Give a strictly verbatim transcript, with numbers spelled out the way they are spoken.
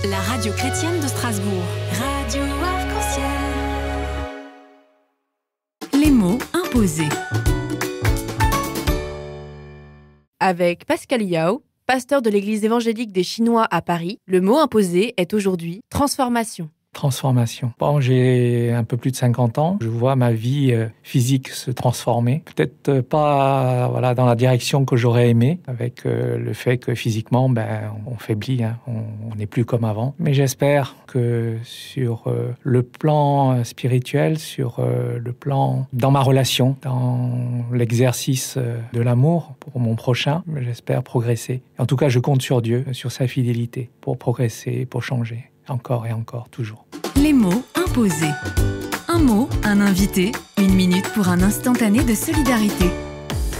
La radio chrétienne de Strasbourg. Radio Arc-en-Ciel. Les mots imposés. Avec Pascal Yao, pasteur de l'église évangélique des Chinois à Paris, le mot imposé est aujourd'hui transformation. Transformation. Bon, j'ai un peu plus de cinquante ans. Je vois ma vie euh, physique se transformer. Peut-être euh, pas euh, voilà, dans la direction que j'aurais aimé, avec euh, le fait que physiquement, ben, on faiblit, hein, on n'est plus comme avant. Mais j'espère que sur euh, le plan spirituel, sur euh, le plan dans ma relation, dans l'exercice euh, de l'amour pour mon prochain, j'espère progresser. En tout cas, je compte sur Dieu, sur sa fidélité, pour progresser, pour changer. Encore et encore, toujours. Les mots imposés. Un mot, un invité, une minute pour un instantané de solidarité.